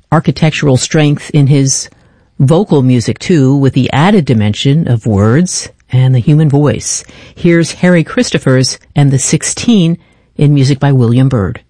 architectural strength in his vocal music, too, with the added dimension of words and the human voice. Here's Harry Christophers and the 16 in music by William Byrd.